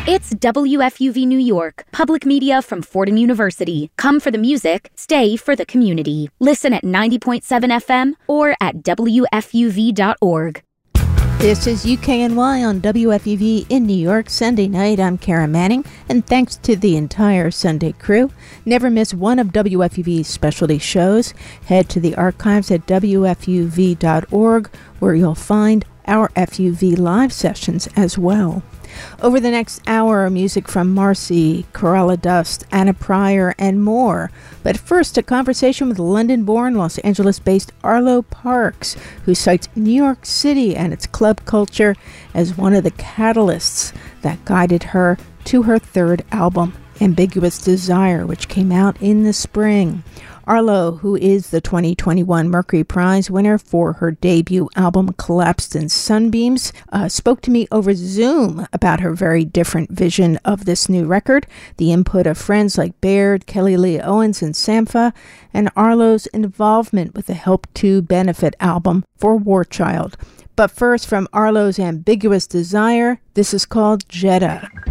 It's WFUV New York, public media from Fordham University. Come for the music, stay for the community. Listen at 90.7 FM or at WFUV.org. This is UKNY on WFUV in New York, Sunday night. I'm Kara Manning, and thanks to the entire Sunday crew. Never miss one of WFUV's specialty shows. Head to the archives at WFUV.org, where you'll find our FUV live sessions as well. Over the next hour, music from Marcy, Corella Dust, Anna Pryor, and more. But first, a conversation with London-born, Los Angeles-based Arlo Parks, who cites New York City and its club culture as one of the catalysts that guided her to her third album, Ambiguous Desire, which came out in the spring. Arlo, who is the 2021 Mercury Prize winner for her debut album Collapsed in Sunbeams, spoke to me over Zoom about her very different vision of this new record, the input of friends like Baird, Kelly Lee Owens, and Sampha, and Arlo's involvement with the Help to Benefit album for War Child. But first, from Arlo's Ambiguous Desire, this is called Jeddah.